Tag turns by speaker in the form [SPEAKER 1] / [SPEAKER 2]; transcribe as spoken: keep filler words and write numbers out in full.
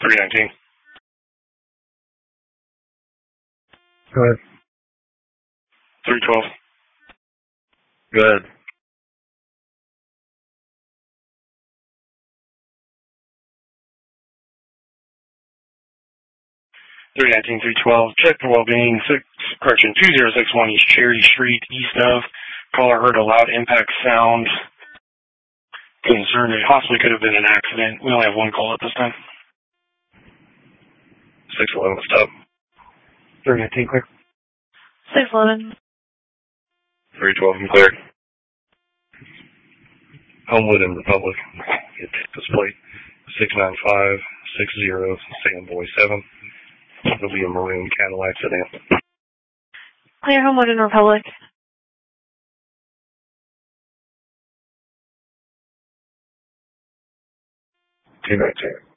[SPEAKER 1] three nineteen.
[SPEAKER 2] Go ahead.
[SPEAKER 1] three twelve.
[SPEAKER 2] Go ahead.
[SPEAKER 1] three nineteen, three twelve. Check for well-being. Six, correction, two zero six one East Cherry Street, east of. Caller heard a loud impact sound. Concerned it possibly could have been an accident. We only have one call at this time.
[SPEAKER 2] six eleven, stop.
[SPEAKER 1] three nineteen, clear.
[SPEAKER 3] six eleven.
[SPEAKER 2] three twelve, I'm clear. Homewood and Republic. Get this plate. six nine five six zero, Samboy seven. It'll be a maroon Cadillac sedan.
[SPEAKER 3] Clear Homewood and Republic.
[SPEAKER 2] two nineteen.